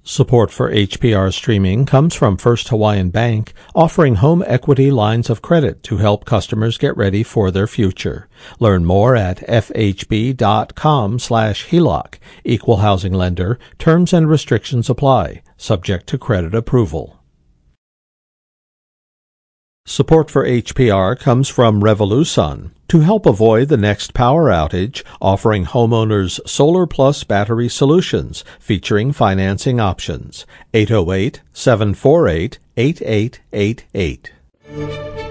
Support for HPR streaming comes from First Hawaiian Bank, offering home equity lines of credit to help customers get ready for their future. Learn more at fhb.com/HELOC. Equal housing lender. Terms and restrictions apply. Subject to credit approval. Support for HPR comes from Revolusun to help avoid the next power outage, offering homeowners Solar Plus battery solutions featuring financing options. 808-748-8888.